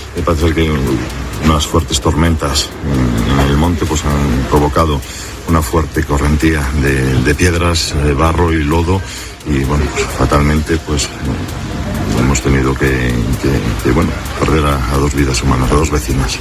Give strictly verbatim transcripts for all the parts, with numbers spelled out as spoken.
Me parece que unas fuertes tormentas en el monte pues han provocado una fuerte correntía de, de piedras, de barro y lodo, y bueno, pues, fatalmente pues hemos tenido que, que, que bueno, perder a, a dos vidas humanas, a dos vecinas.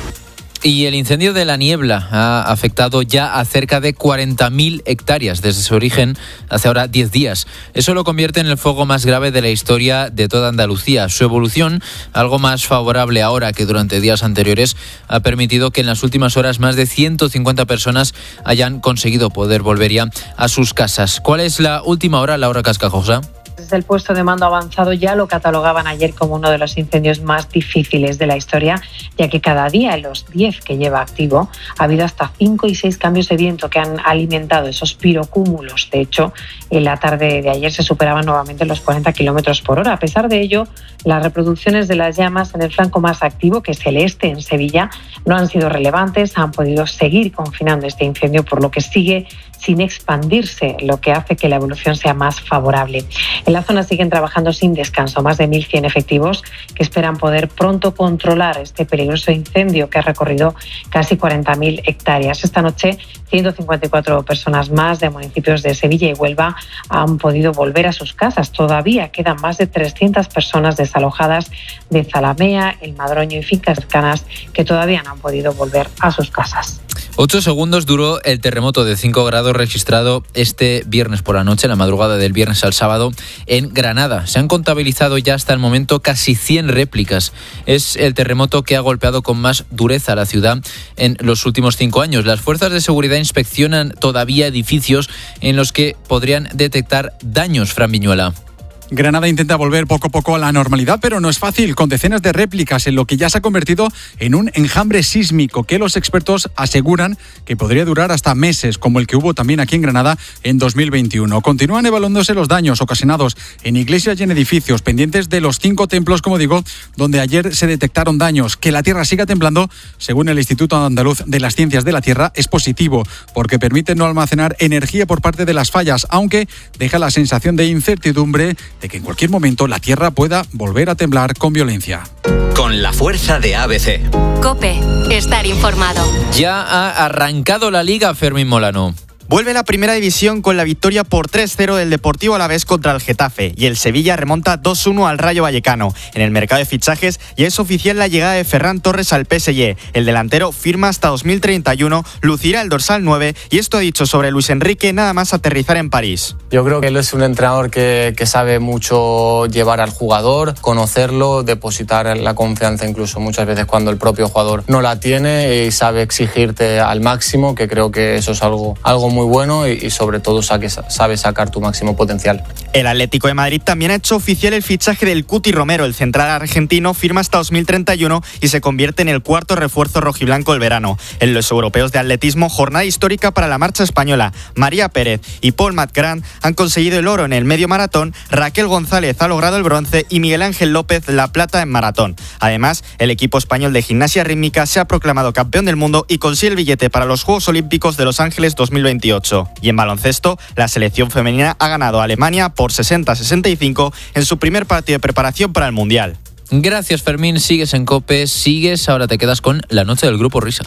Y el incendio de la Niebla ha afectado ya a cerca de cuarenta mil hectáreas desde su origen hace ahora diez días. Eso lo convierte en el fuego más grave de la historia de toda Andalucía. Su evolución, algo más favorable ahora que durante días anteriores, ha permitido que en las últimas horas más de ciento cincuenta personas hayan conseguido poder volver ya a sus casas. ¿Cuál es la última hora, Laura Cascajosa? Desde el puesto de mando avanzado ya lo catalogaban ayer como uno de los incendios más difíciles de la historia, ya que cada día en los diez que lleva activo ha habido hasta cinco y seis cambios de viento que han alimentado esos pirocúmulos. De hecho, en la tarde de ayer se superaban nuevamente los cuarenta kilómetros por hora. A pesar de ello, las reproducciones de las llamas en el flanco más activo, que es el este, en Sevilla, no han sido relevantes. Han podido seguir confinando este incendio, por lo que sigue sin expandirse, lo que hace que la evolución sea más favorable. En la zona siguen trabajando sin descanso más de mil cien efectivos que esperan poder pronto controlar este peligroso incendio que ha recorrido casi cuarenta mil hectáreas. Esta noche, ciento cincuenta y cuatro personas más de municipios de Sevilla y Huelva han podido volver a sus casas. Todavía quedan más de trescientas personas desalojadas de Zalamea, El Madroño y fincas cercanas que todavía no han podido volver a sus casas. Ocho segundos duró el terremoto de cinco grados registrado este viernes por la noche, la madrugada del viernes al sábado, en Granada. Se han contabilizado ya hasta el momento casi cien réplicas. Es el terremoto que ha golpeado con más dureza a la ciudad en los últimos cinco años. Las fuerzas de seguridad inspeccionan todavía edificios en los que podrían detectar daños. Fran Viñuela. Granada intenta volver poco a poco a la normalidad, pero no es fácil, con decenas de réplicas en lo que ya se ha convertido en un enjambre sísmico que los expertos aseguran que podría durar hasta meses, como el que hubo también aquí en Granada en dos mil veintiuno. Continúan evaluándose los daños ocasionados en iglesias y en edificios, pendientes de los cinco templos, como digo, donde ayer se detectaron daños. Que la tierra siga temblando, según el Instituto Andaluz de las Ciencias de la Tierra, es positivo, porque permite no almacenar energía por parte de las fallas, aunque deja la sensación de incertidumbre de que en cualquier momento la tierra pueda volver a temblar con violencia. Con la fuerza de A B C. COPE, estar informado. Ya ha arrancado la Liga, Fermín Molano. Vuelve la primera división con la victoria por tres cero del Deportivo Alavés contra el Getafe y el Sevilla remonta dos uno al Rayo Vallecano. En el mercado de fichajes ya es oficial la llegada de Ferran Torres al P S G. El delantero firma hasta dos mil treinta y uno, lucirá el dorsal nueve y esto ha dicho sobre Luis Enrique nada más aterrizar en París. Yo creo que él es un entrenador que, que sabe mucho llevar al jugador, conocerlo, depositar la confianza incluso muchas veces cuando el propio jugador no la tiene y sabe exigirte al máximo, que creo que eso es algo, algo muy muy bueno y, y sobre todo saque, sabe sacar tu máximo potencial. El Atlético de Madrid también ha hecho oficial el fichaje del Cuti Romero. El central argentino firma hasta dos mil treinta y uno y se convierte en el cuarto refuerzo rojiblanco del verano. En los europeos de atletismo, jornada histórica para la marcha española. María Pérez y Paul Matgrand han conseguido el oro en el medio maratón, Raquel González ha logrado el bronce y Miguel Ángel López la plata en maratón. Además, el equipo español de gimnasia rítmica se ha proclamado campeón del mundo y consigue el billete para los Juegos Olímpicos de Los Ángeles dos mil veintiocho. Y en baloncesto, la selección femenina ha ganado a Alemania por sesenta a sesenta y cinco en su primer partido de preparación para el Mundial. Gracias, Fermín. Sigues en COPE, sigues, ahora te quedas con la noche del Grupo Risa.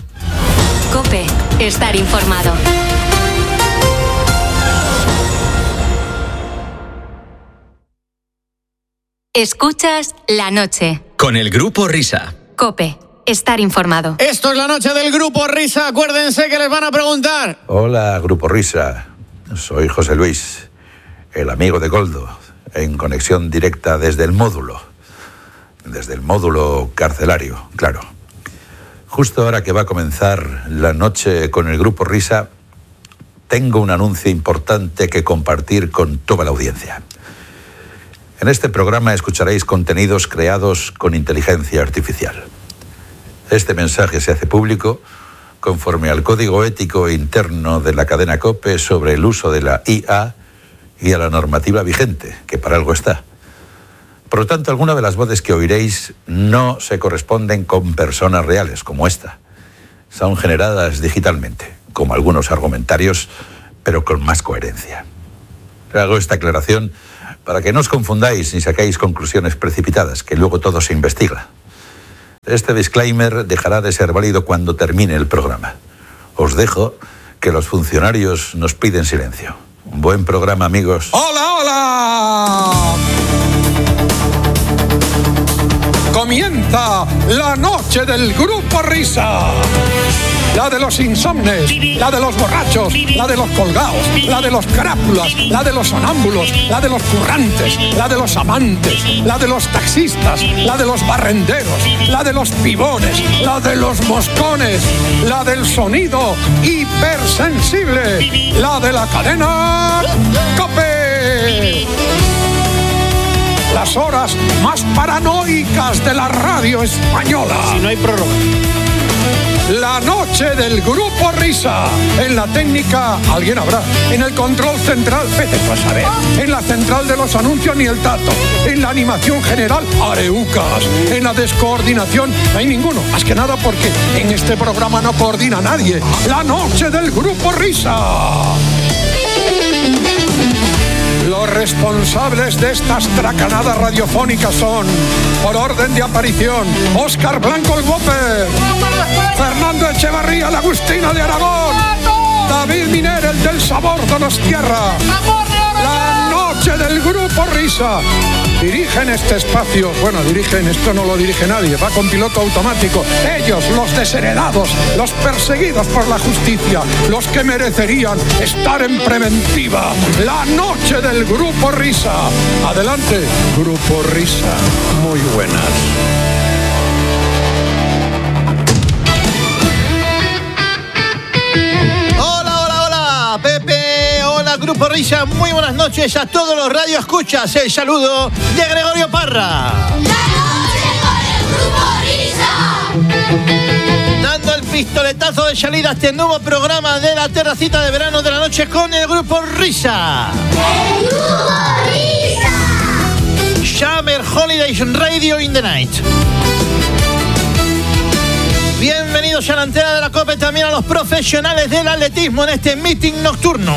COPE, estar informado. Escuchas La Noche. Con el Grupo Risa. COPE, estar informado. Esto es La Noche del Grupo Risa. Acuérdense que les van a preguntar. Hola, Grupo Risa. Soy José Luis, el amigo de Goldo, en conexión directa desde el módulo. Desde el módulo carcelario, claro. Justo ahora que va a comenzar La Noche con el Grupo Risa, tengo un anuncio importante que compartir con toda la audiencia. En este programa escucharéis contenidos creados con inteligencia artificial. Este mensaje se hace público conforme al código ético interno de la cadena COPE sobre el uso de la I A y a la normativa vigente, que para algo está. Por lo tanto, algunas de las voces que oiréis no se corresponden con personas reales, como esta. Son generadas digitalmente, como algunos argumentarios, pero con más coherencia. Hago esta aclaración para que no os confundáis ni saquéis conclusiones precipitadas, que luego todo se investiga. Este disclaimer dejará de ser válido cuando termine el programa. Os dejo que los funcionarios nos piden silencio. Buen programa, amigos. ¡Hola, hola! Comienza la noche del Grupo Risa. La de los insomnes, la de los borrachos, la de los colgados, la de los carápulas, la de los sonámbulos, la de los currantes, la de los amantes, la de los taxistas, la de los barrenderos, la de los pibones, la de los moscones, la del sonido hipersensible, la de la cadena COPE. Las horas más paranoicas de la radio española. Si no hay prórroga. La noche del Grupo Risa. En la técnica, alguien habrá. En el control central, vete tú a saber. En la central de los anuncios, ni el tato. En la animación general, areucas. En la descoordinación, no hay ninguno. Más que nada porque en este programa no coordina nadie. La noche del Grupo Risa. Los responsables de estas tracanadas radiofónicas son, por orden de aparición, Óscar Blanco el Whopper, Fernando Echevarría la Agustina de Aragón, David Miner el del Sabor Donostierra. La noche del Grupo Risa. Dirigen este espacio, bueno, dirigen, esto no lo dirige nadie, va con piloto automático. Ellos, los desheredados, los perseguidos por la justicia, los que merecerían estar en preventiva. La noche del Grupo Risa. Adelante, Grupo Risa. Muy buenas. Grupo Risa, muy buenas noches a todos los radioescuchas. El saludo de Gregorio Parra. ¡La noche con el Grupo Risa! Dando el pistoletazo de salida a este nuevo programa de la terracita de verano de la noche con el Grupo Risa. ¡El Grupo Risa! Summer Holidays Radio in the Night. Bienvenidos a la antena de la COPE, también a los profesionales del atletismo en este meeting nocturno.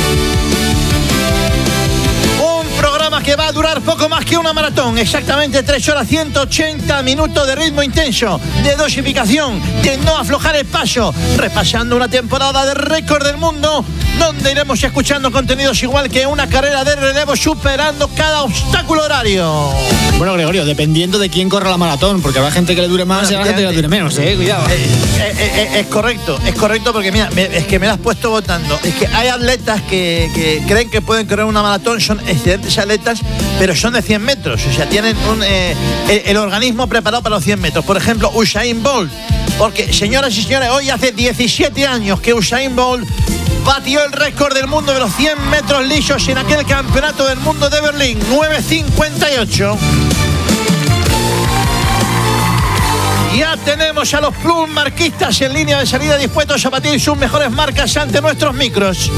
Programa que va a durar poco más que una maratón, exactamente tres horas ciento ochenta minutos de ritmo intenso, de dosificación, de no aflojar el paso, repasando una temporada de récord del mundo, donde iremos escuchando contenidos igual que una carrera de relevo, superando cada obstáculo horario. Bueno, Gregorio, dependiendo de quién corra la maratón, porque habrá gente que le dure más bueno, y habrá gente que le dure menos, eh, cuidado. Eh, eh, eh, es correcto, es correcto porque mira, me, es que me la has puesto votando. Es que hay atletas que, que creen que pueden correr una maratón, son excelentes atletas, pero son de cien metros, o sea, tienen un, eh, el, el organismo preparado para los cien metros. Por ejemplo, Usain Bolt, porque señoras y señores, hoy hace diecisiete años que Usain Bolt batió el récord del mundo de los cien metros lisos en aquel campeonato del mundo de Berlín, nueve cincuenta y ocho. Ya tenemos a los plus marquistas en línea de salida dispuestos a batir sus mejores marcas ante nuestros micros.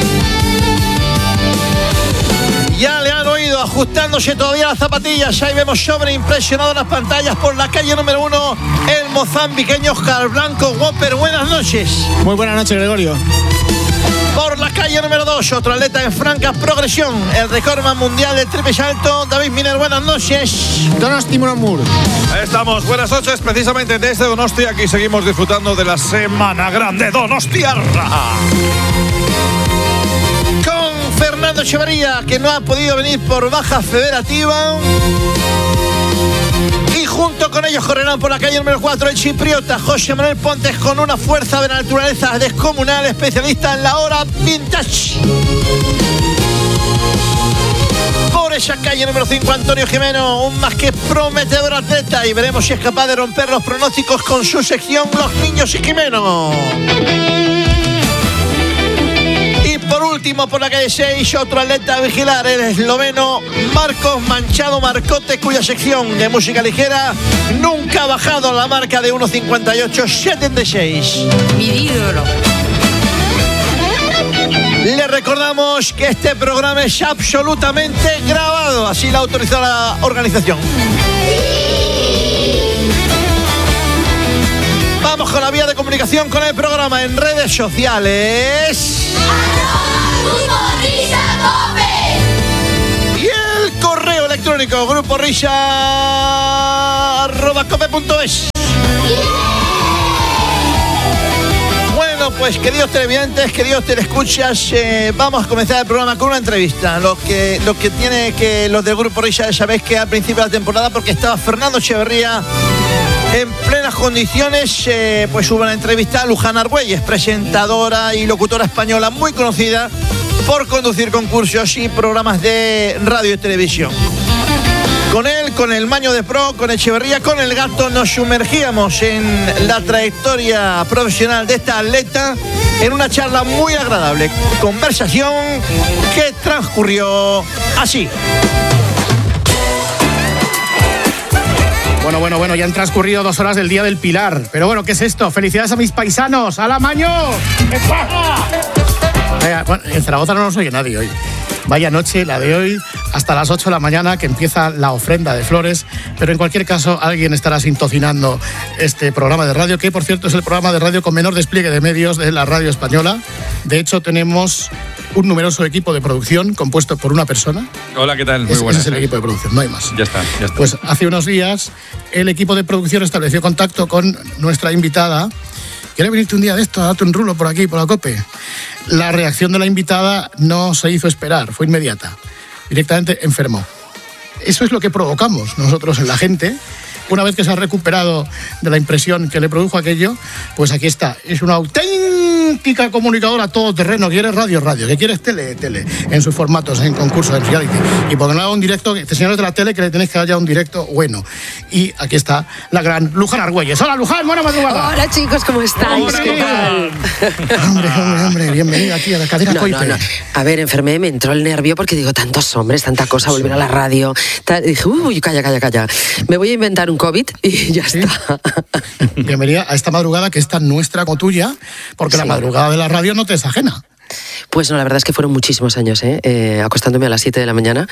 Ya le han oído ajustándose todavía las zapatillas. Ahí vemos sobreimpresionado las pantallas por la calle número uno el mozambiqueño Óscar Blanco Whopper. Buenas noches. Muy buenas noches, Gregorio. Por la calle número dos, otro atleta en franca progresión, el recordman mundial del triple salto, David Miner. Buenas noches. Donosti Muramur. Ahí estamos, buenas noches, precisamente desde Donosti. Aquí seguimos disfrutando de la Semana Grande Donostiarra. Con Fernando Echevarría, que no ha podido venir por baja federativa. Y junto con ellos correrán por la calle número cuatro el chipriota José Manuel Pontes, con una fuerza de la naturaleza descomunal, especialista en la hora vintage. Por esa calle número cinco, Antonio Jimeno, un más que prometedor atleta, y veremos si es capaz de romper los pronósticos con su sección Los Niños y Jimeno. Y por último, por la calle seis, otro atleta a vigilar, el esloveno Marcos Manchado Marcote, cuya sección de música ligera nunca ha bajado la marca de uno cincuenta y ocho setenta y seis. Mi ídolo. Le recordamos que este programa es absolutamente grabado, así lo autorizó la organización. Vamos con la vía de comunicación con el programa en redes sociales. Y el correo electrónico único, Grupo Risa, arroba cope punto es. Bueno, pues queridos televidentes, queridos teleescuchas, eh, vamos a comenzar el programa con una entrevista. Lo que, lo que tiene que los del Grupo Risa, sabéis que al principio de la temporada, porque estaba Fernando Echeverría en plenas condiciones, eh, pues hubo una entrevista a Luján Argüelles, presentadora y locutora española muy conocida por conducir concursos y programas de radio y televisión. Con él, con el Maño de Pro, con Echeverría, con el Gato, nos sumergíamos en la trayectoria profesional de esta atleta en una charla muy agradable. Conversación que transcurrió así. Bueno, bueno, bueno, ya han transcurrido dos horas del Día del Pilar. Pero bueno, ¿qué es esto? ¡Felicidades a mis paisanos! ¡Hala, Maño! Vaya, bueno, en Zaragoza no nos oye nadie hoy. Vaya noche la de hoy, hasta las ocho de la mañana, que empieza la ofrenda de flores. Pero en cualquier caso, alguien estará sintocinando este programa de radio, que por cierto es el programa de radio con menor despliegue de medios de la radio española. De hecho, tenemos un numeroso equipo de producción compuesto por una persona. Hola, ¿qué tal? Muy Ese, buenas. ese es el equipo de producción, no hay más. Ya está, ya está. Pues hace unos días el equipo de producción estableció contacto con nuestra invitada. ¿Quiere venirte un día de esto a darte un rulo por aquí, por la COPE? La reacción de la invitada no se hizo esperar, fue inmediata. Directamente enfermó. Eso es lo que provocamos nosotros en la gente. Una vez que se ha recuperado de la impresión que le produjo aquello, pues aquí está. Es una auténtica comunicadora todoterreno. ¿Quieres radio? Radio. ¿Qué quieres? Tele? Tele. En sus formatos, en concursos, en reality. Y por nada un directo, señores de la tele, que le tenéis que dar ya un directo bueno. Y aquí está la gran Luján Argüelles. ¡Hola, Luján! ¡Buena madrugada! Hola, chicos, ¿cómo estáis? Hola, ¿Qué tal? Hombre, hombre, hombre, bienvenida aquí a la cadena no, Coipe. No, no. A ver, enfermé, me entró el nervio porque digo, tantos hombres, tanta cosa, volver a la radio. Tal, y dije, uy, calla, calla, calla. Me voy a inventar un COVID y ya ¿Sí? está. Bienvenida a esta madrugada que es tan nuestra como tuya, porque sí. La madrugada de la radio no te es ajena. Pues no, la verdad es que fueron muchísimos años, ¿eh? Eh, acostándome a las siete de la mañana.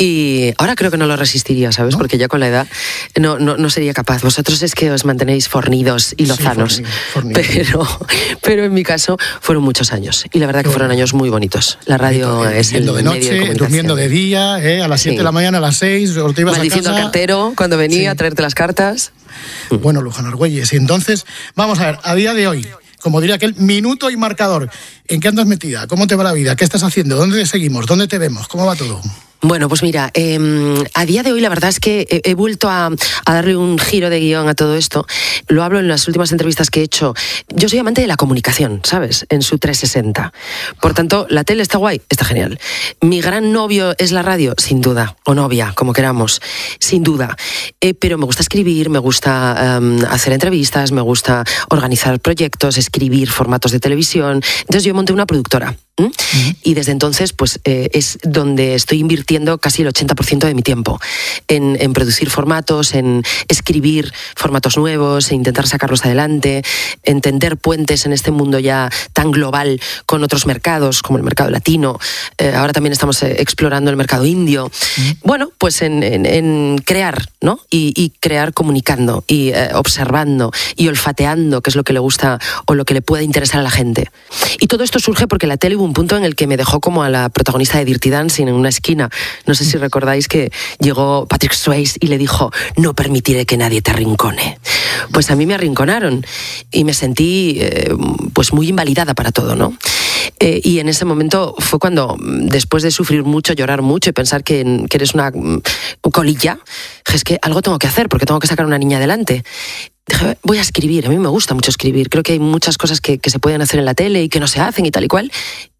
Y ahora creo que no lo resistiría, ¿sabes? ¿No? Porque ya con la edad no, no, no sería capaz. Vosotros es que os mantenéis fornidos y lozanos. Sí, fornido, fornido. Pero, pero en mi caso fueron muchos años. Y la verdad que fueron años muy bonitos. La radio eh, es el de noche, medio de durmiendo de día, ¿eh? A las siete sí. de la mañana, a las seis, o te ibas maldiciendo a casa. al cartero cuando venía sí. a traerte las cartas. Bueno, Luján Argüelles. Y entonces, vamos a ver, a día de hoy, como diría aquel, minuto y marcador. ¿En qué andas metida? ¿Cómo te va la vida? ¿Qué estás haciendo? ¿Dónde te seguimos? ¿Dónde te vemos? ¿Cómo va todo? Bueno, pues mira, eh, a día de hoy la verdad es que he, he vuelto a, a darle un giro de guión a todo esto. Lo hablo en las últimas entrevistas que he hecho. Yo soy amante de la comunicación, ¿sabes? En su trescientos sesenta. Por tanto, la tele está guay, está genial. Mi gran novio es la radio, sin duda. O novia, como queramos, sin duda. Eh, pero me gusta escribir, me gusta um, hacer entrevistas, me gusta organizar proyectos, escribir formatos de televisión. Entonces yo monté una productora. ¿Mm? Uh-huh. Y desde entonces, pues eh, es donde estoy invirtiendo casi el ochenta por ciento de mi tiempo en, en producir formatos, en escribir formatos nuevos, en intentar sacarlos adelante, en tender puentes en este mundo ya tan global con otros mercados, como el mercado latino. Eh, ahora también estamos eh, explorando el mercado indio. Uh-huh. Bueno, pues en, en, en crear, ¿no? Y, y crear comunicando y eh, observando y olfateando, que es lo que le gusta o lo que le puede interesar a la gente. Y todo esto surge porque la tele hubo un punto en el que me dejó como a la protagonista de Dirty Dancing en una esquina. No sé si recordáis que llegó Patrick Swayze y le dijo, no permitiré que nadie te arrincone. Pues a mí me arrinconaron y me sentí eh, pues muy invalidada para todo, ¿no? Eh, y en ese momento fue cuando, después de sufrir mucho, llorar mucho y pensar que, que eres una colilla, es que algo tengo que hacer porque tengo que sacar a una niña adelante. Dije, voy a escribir, a mí me gusta mucho escribir, creo que hay muchas cosas que, que se pueden hacer en la tele y que no se hacen y tal y cual,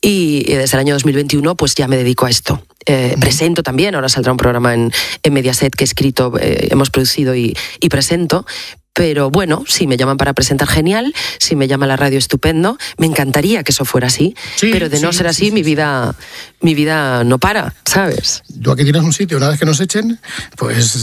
y desde el año dos mil veintiuno pues ya me dedico a esto. Eh, presento también, ahora saldrá un programa en, en Mediaset que he escrito, eh, hemos producido y, y presento. Pero bueno, si me llaman para presentar, genial. Si me llama la radio, estupendo. Me encantaría que eso fuera así. Sí, pero de sí, no ser así, sí, mi vida mi vida no para, ¿sabes? Tú aquí tienes un sitio, una vez que nos echen, pues...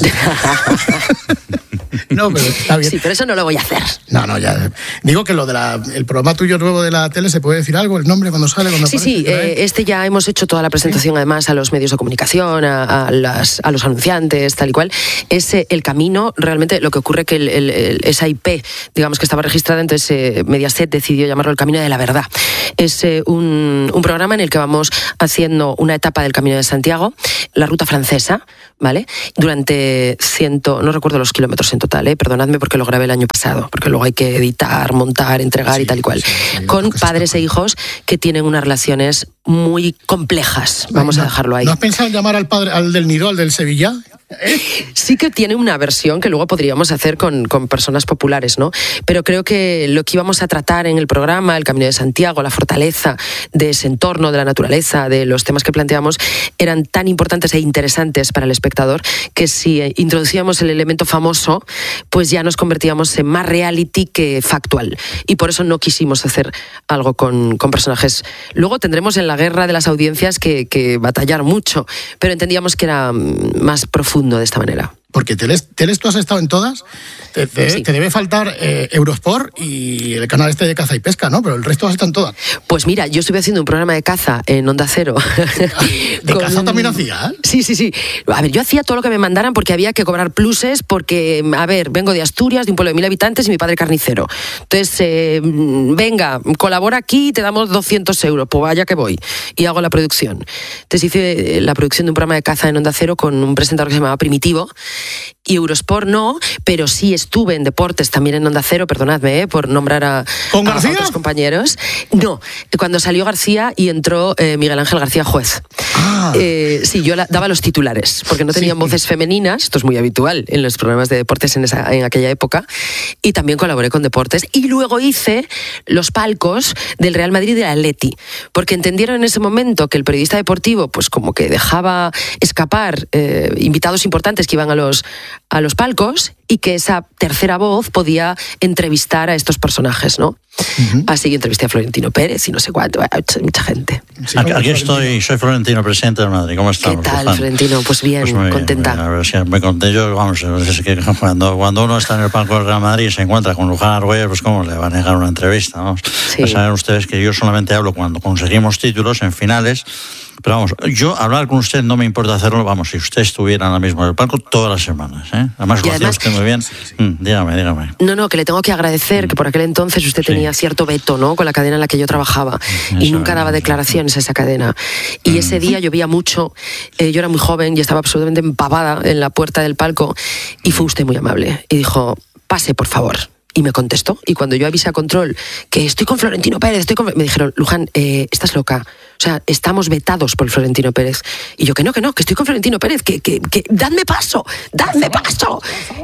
No, pero está bien. Sí, pero eso no lo voy a hacer. No, no, ya. Digo que lo de la, el programa tuyo nuevo de la tele, ¿se puede decir algo? ¿El nombre cuando sale? Cuando sí, aparece, sí. Eh, este ya hemos hecho toda la presentación, ¿sí? Además, a los medios de comunicación, a, a, las, a los anunciantes, tal y cual. Es eh, El Camino, realmente lo que ocurre que el, el, el, esa I P, digamos que estaba registrada, entonces eh, Mediaset decidió llamarlo El Camino de la Verdad. Es eh, un, un programa en el que vamos haciendo una etapa del Camino de Santiago, la ruta francesa, ¿vale? Durante ciento, no recuerdo los kilómetros en total, ¿eh? Perdonadme porque lo grabé el año pasado, porque luego hay que editar, montar, entregar sí, y tal y cual. Sí, sí, con padres e hijos que tienen unas relaciones muy complejas, vamos no, a dejarlo ahí. ¿No has pensado en llamar al padre, al del Nido, al del Sevilla? ¿Eh? Sí que tiene una versión que luego podríamos hacer con, con personas populares, ¿no? Pero creo que lo que íbamos a tratar en el programa, el Camino de Santiago, la fortaleza de ese entorno, de la naturaleza, de los temas que planteamos, eran tan importantes e interesantes para el espectador que si introducíamos el elemento famoso, pues ya nos convertíamos en más reality que factual. Y por eso no quisimos hacer algo con, con personajes. Luego tendremos en la guerra de las audiencias que, que batallar mucho, pero entendíamos que era más profundo de esta manera. Porque Teles, Teles tú has estado en todas, te, te, sí. te debe faltar eh, Eurosport y el canal este de caza y pesca, ¿no? Pero el resto has estado en todas. Pues mira, yo estuve haciendo un programa de caza en Onda Cero. ¿De con... caza también hacía? ¿eh? Sí, sí, sí. A ver, yo hacía todo lo que me mandaran porque había que cobrar pluses porque, a ver, vengo de Asturias, de un pueblo de mil habitantes y mi padre carnicero. Entonces, eh, venga, colabora aquí y te damos doscientos euros, pues vaya que voy. Y hago la producción. Entonces hice la producción de un programa de caza en Onda Cero con un presentador que se llamaba Primitivo. Y Eurosport no, pero sí estuve en deportes también en Onda Cero, perdonadme, ¿eh? Por nombrar a, ¿Con a, García? a otros compañeros. No, cuando salió García y entró eh, Miguel Ángel García Juez. Ah. Eh, sí, yo la, daba los titulares, porque no tenían sí. voces femeninas, esto es muy habitual en los programas de deportes en, esa, en aquella época, y también colaboré con deportes. Y luego hice los palcos del Real Madrid y del Atleti, porque entendieron en ese momento que el periodista deportivo pues como que dejaba escapar eh, invitados importantes que iban a los a los palcos y que esa tercera voz podía entrevistar a estos personajes, ¿no? Uh-huh. Así que entrevisté a Florentino Pérez y no sé cuánto, mucha gente. Sí, aquí, aquí estoy, soy Florentino, presidente de Madrid. ¿Cómo estamos? ¿Qué tal, Juan? Florentino? Pues bien, pues muy contenta. Bien, muy, bien, muy contenta. Yo, vamos, es que cuando, cuando uno está en el palco del Real Madrid y se encuentra con Luján Argüelles, pues cómo le va a negar una entrevista, ¿no? Sí. Ya saben ustedes que yo solamente hablo cuando conseguimos títulos en finales. Pero vamos, yo hablar con usted no me importa hacerlo, vamos, si usted estuviera ahora mismo en el palco todas las semanas, ¿eh? Además lo hacía usted muy bien. Sí, sí. Mm, dígame, dígame. No, no, que le tengo que agradecer mm. que por aquel entonces usted sí. tenía cierto veto, ¿no? Con la cadena en la que yo trabajaba sí, y nunca daba declaraciones a esa cadena. Y mm. ese día llovía mucho, eh, yo era muy joven y estaba absolutamente empavada en la puerta del palco y fue usted muy amable y dijo, pase, por favor. Y me contestó. Y cuando yo avisé a control que estoy con Florentino Pérez, estoy con... me dijeron, Luján, eh, estás loca. O sea, estamos vetados por Florentino Pérez. Y yo, que no, que no, que estoy con Florentino Pérez, que, que, que dadme paso, dadme paso.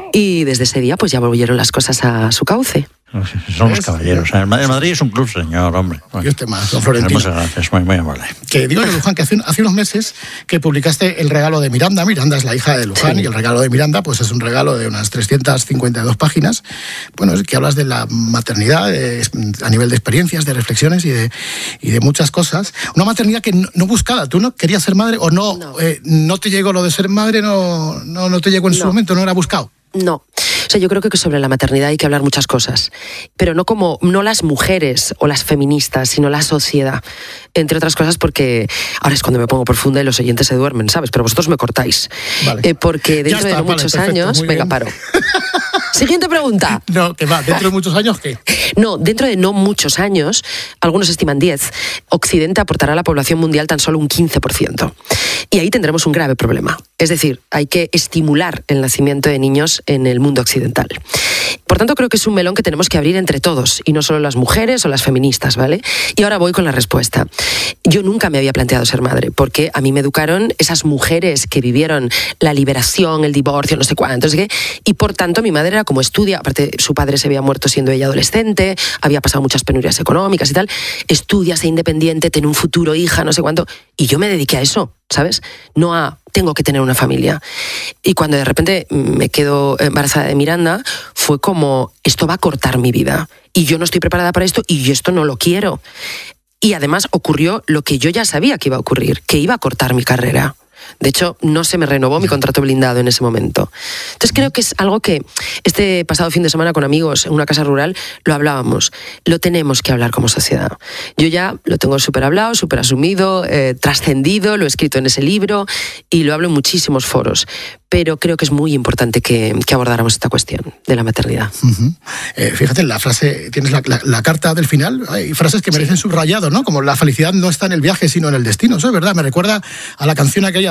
Y desde ese día, pues ya volvieron las cosas a su cauce. Somos caballeros. El Madrid es un club, señor, hombre. Bueno, y usted más, don Florentino. Muchas gracias, muy, muy amable. Que digo yo, Luján, que hace, hace unos meses que publicaste El regalo de Miranda. Miranda es la hija de Luján, sí. y El regalo de Miranda pues es un regalo de unas trescientas cincuenta y dos páginas. Bueno, es que hablas de la maternidad de, a nivel de experiencias, de reflexiones y de, y de muchas cosas. Una maternidad que no, no buscada. ¿Tú no querías ser madre o no? No, eh, no te llegó lo de ser madre, no, no, no te llegó en no. su momento, no era buscado. No, o sea, yo creo que sobre la maternidad hay que hablar muchas cosas, pero no como, no las mujeres o las feministas, sino la sociedad, entre otras cosas porque, ahora es cuando me pongo profunda y los oyentes se duermen, ¿sabes? Pero vosotros me cortáis, vale. eh, porque dentro está, de no vale, muchos perfecto, años, venga, paro. Siguiente pregunta. No, que va, ¿dentro de muchos años qué? No, dentro de no muchos años, algunos estiman diez, Occidente aportará a la población mundial tan solo un quince por ciento. Y ahí tendremos un grave problema. Es decir, hay que estimular el nacimiento de niños en el mundo occidental. Por tanto, creo que es un melón que tenemos que abrir entre todos, y no solo las mujeres o las feministas, ¿vale? Y ahora voy con la respuesta. Yo nunca me había planteado ser madre, porque a mí me educaron esas mujeres que vivieron la liberación, el divorcio, no sé cuánto, no sé qué, y por tanto mi madre era como estudia, aparte su padre se había muerto siendo ella adolescente, había pasado muchas penurias económicas y tal, estudia, sé independiente, ten un futuro, hija, no sé cuánto, y yo me dediqué a eso, ¿sabes? No a tengo que tener una familia. Y cuando de repente me quedo embarazada de Miranda, fue como, esto va a cortar mi vida. Y yo no estoy preparada para esto y yo esto no lo quiero. Y además ocurrió lo que yo ya sabía que iba a ocurrir, que iba a cortar mi carrera. De hecho, no se me renovó mi contrato blindado en ese momento. Entonces creo que es algo que este pasado fin de semana con amigos en una casa rural lo hablábamos. Lo tenemos que hablar como sociedad. Yo ya lo tengo súper hablado, súper asumido, eh, trascendido, lo he escrito en ese libro y lo hablo en muchísimos foros. Pero creo que es muy importante que, que abordáramos esta cuestión de la maternidad. Uh-huh. Eh, fíjate, en la frase, tienes la, la, la carta del final, hay frases que merecen sí. subrayado, ¿no? Como la felicidad no está en el viaje, sino en el destino. Eso es verdad, me recuerda a la canción aquella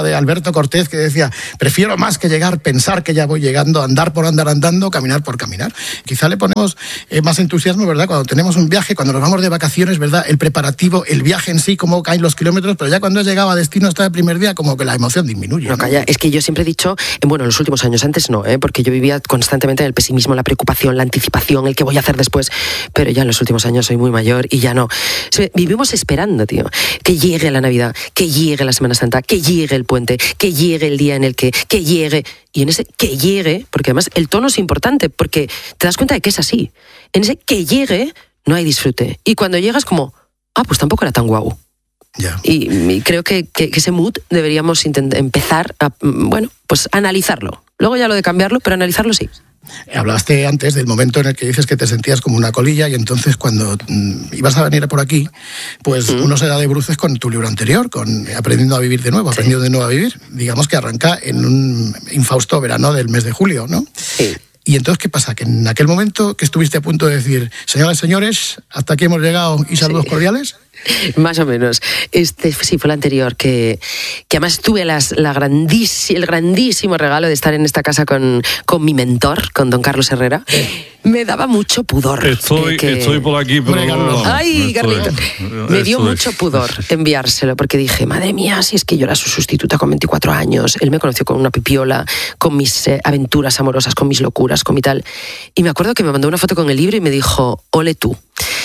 aquella de Alberto Cortés que decía, prefiero más que llegar, pensar que ya voy llegando, andar por andar andando, caminar por caminar. Quizá le ponemos eh, más entusiasmo, ¿verdad? Cuando tenemos un viaje, cuando nos vamos de vacaciones, ¿verdad? El preparativo, el viaje en sí, cómo caen los kilómetros, pero ya cuando has llegado a destino hasta el primer día, como que la emoción disminuye. No, ¿no? calla, es que yo siempre he dicho, bueno, en los últimos años, antes no, ¿eh? Porque yo vivía constantemente en el pesimismo, la preocupación, la anticipación, el que voy a hacer después, pero ya en los últimos años soy muy mayor y ya no. Vivimos esperando, tío, que llegue la Navidad, que llegue la Semana Santa, que llegue el puente, que llegue el día en el que, que llegue, y en ese que llegue, porque además el tono es importante, porque te das cuenta de que es así, en ese que llegue no hay disfrute, y cuando llegas como, ah, pues tampoco era tan guau. Yeah. Y, y creo que, que, que ese mood deberíamos intent- empezar a, bueno, pues analizarlo. Luego ya lo de cambiarlo, pero analizarlo sí. Hablaste antes del momento en el que dices que te sentías como una colilla y entonces cuando mm, ibas a venir por aquí, pues mm. uno se da de bruces con tu libro anterior, con Aprendiendo a vivir de nuevo, sí. Aprendiendo de nuevo a vivir. Digamos que arranca en un infausto verano del mes de julio, ¿no? Sí. Y entonces, ¿qué pasa? Que en aquel momento que estuviste a punto de decir, señoras y señores, hasta aquí hemos llegado y saludos sí. cordiales. Más o menos. Este sí fue el anterior, que, que además tuve las, la grandísima, el grandísimo regalo de estar en esta casa con, con mi mentor, con don Carlos Herrera. Me daba mucho pudor. Estoy, eh, que... estoy por aquí, pero... No, Ay, Carlito. Me dio mucho pudor enviárselo, porque dije, madre mía, si es que yo era su sustituta con veinticuatro años, él me conoció con una pipiola, con mis eh, aventuras amorosas, con mis locuras, con mi tal. Y me acuerdo que me mandó una foto con el libro y me dijo, ole tú.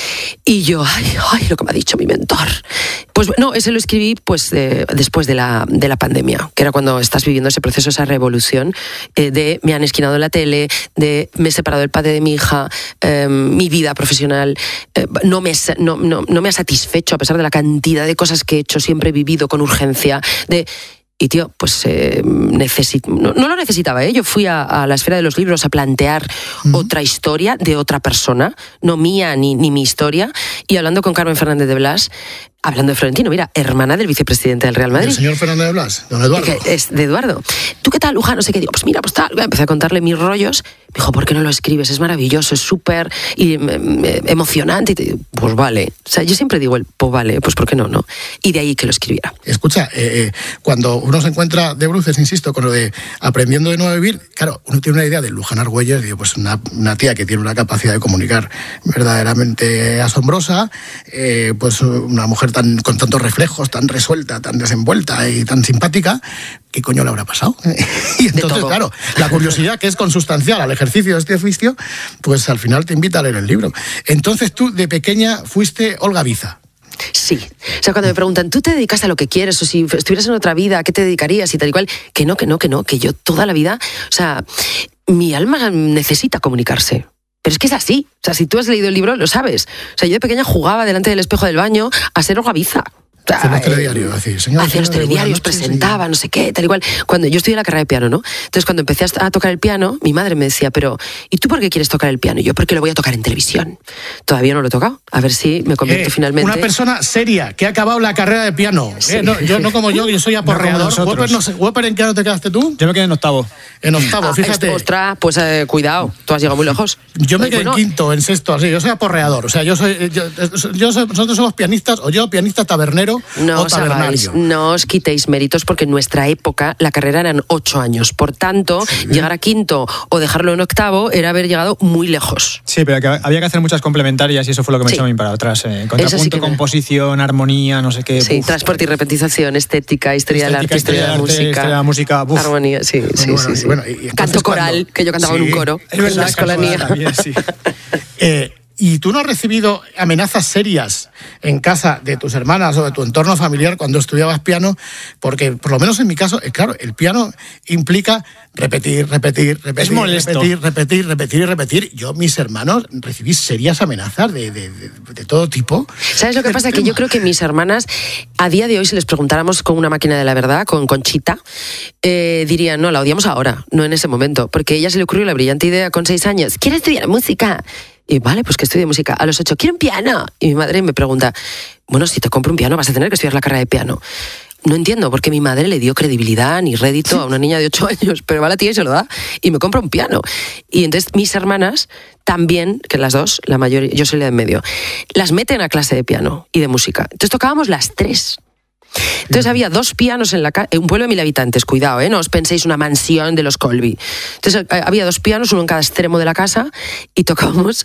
Y yo, ay, ay, lo que me ha dicho mi mentor. Pues no, ese lo escribí pues eh, después de la, de la pandemia, que era cuando estás viviendo ese proceso, esa revolución eh, de me han esquinado la tele, de me he separado del padre de mi hija, eh, mi vida profesional eh, no, me, no, no, no me ha satisfecho a pesar de la cantidad de cosas que he hecho, siempre he vivido con urgencia, de... Y tío, pues eh, necesit- no, no lo necesitaba, ¿eh? Yo fui a, a la esfera de los libros a plantear uh-huh. otra historia de otra persona, no mía ni, ni mi historia, y hablando con Carmen Fernández de Blas, hablando de Florentino, mira, hermana del vicepresidente del Real Madrid. ¿El señor Fernández de Blas? Don Eduardo. Que es de Eduardo. ¿Tú qué tal, Luján? No sé qué. Digo, pues mira, pues tal. Empecé a contarle mis rollos. Me dijo, ¿por qué no lo escribes? Es maravilloso, es súper emocionante. Y te digo, pues vale. O sea, yo siempre digo, el, pues vale, pues ¿por qué no? no? Y de ahí que lo escribiera. Escucha, eh, eh, cuando uno se encuentra de bruces, insisto, con lo de aprendiendo de nuevo a vivir, claro, uno tiene una idea de Luján Argüelles, digo, pues una, una tía que tiene una capacidad de comunicar verdaderamente asombrosa, eh, pues una mujer tan, con tantos reflejos, tan resuelta, tan desenvuelta y tan simpática, ¿qué coño le habrá pasado? Y entonces, claro, la curiosidad que es consustancial al ejercicio de este oficio, pues al final te invita a leer el libro. Entonces tú, de pequeña, fuiste Olga Biza. Sí. O sea, cuando me preguntan, ¿tú te dedicas a lo que quieres? O si estuvieras en otra vida, ¿a qué te dedicarías? Y tal y cual. Que no, que no, que no. Que yo toda la vida... O sea, mi alma necesita comunicarse. Pero es que es así. O sea, si tú has leído el libro, lo sabes. O sea, yo de pequeña jugaba delante del espejo del baño a ser Olga Biza. Hacía los telediarios, así, señor. Hacía los telediarios, presentaba, sí. no sé qué, tal igual. Cuando yo estudié la carrera de piano, ¿no? Entonces, cuando empecé a tocar el piano, mi madre me decía, pero ¿y tú por qué quieres tocar el piano? Y yo, porque lo voy a tocar en televisión. Todavía no lo he tocado. A ver si me convierto eh, finalmente. Una persona seria que ha acabado la carrera de piano. Sí. Eh, no, yo no como yo, yo soy aporreador. No Weber, no sé, Weber, ¿en qué año te quedaste tú? Yo me quedé en octavo. En octavo, ah, fíjate. Ostras, pues eh, cuidado, tú has llegado muy lejos. Yo me quedé bueno, en quinto, en sexto, así. Yo soy aporreador. O sea, yo soy, yo, yo soy, nosotros somos pianistas, o yo pianista tabernero no, o tabernario. No os quitéis méritos porque en nuestra época la carrera eran ocho años. Por tanto, sí. llegar a quinto o dejarlo en octavo era haber llegado muy lejos. Sí, pero que había que hacer muchas complementarias y eso fue lo que me sí. echó a mí para atrás. Eh. Contrapunto, sí composición, armonía, no sé qué. Sí, uf. transporte y repetización, estética, historia del arte, historia de la música. Historia de la música, uf. Armonía, sí, sí, bueno, sí. sí. Bueno, y canto coral, cuando... que yo cantaba sí. en un coro. Es verdad, en la escolanía. También, sí. eh, ¿Y tú no has recibido amenazas serias en casa de tus hermanas o de tu entorno familiar cuando estudiabas piano? Porque, por lo menos en mi caso, claro, el piano implica repetir, repetir, repetir, repetir, repetir, repetir y repetir. Yo, mis hermanos, recibí serias amenazas de, de, de, de todo tipo. ¿Sabes lo que pasa? Que yo creo que mis hermanas, a día de hoy, si les preguntáramos con una máquina de la verdad, con Conchita, eh, dirían, no, la odiamos ahora, no en ese momento. Porque a ella se le ocurrió la brillante idea con seis años, ¿quiere estudiar música? Y vale, pues que estudie música. A los ocho, quiero un piano. Y mi madre me pregunta, bueno, si te compro un piano vas a tener que estudiar la carrera de piano. No entiendo por qué mi madre le dio credibilidad ni rédito a una niña de ocho años, pero va la tía y se lo da y me compra un piano. Y entonces mis hermanas también, que las dos, la mayoría, yo soy la de en medio, las meten a clase de piano y de música. Entonces tocábamos las tres. Entonces había dos pianos en la casa, un pueblo de mil habitantes, cuidado, ¿eh? No os penséis una mansión de los Colby. Entonces había dos pianos, uno en cada extremo de la casa, y tocábamos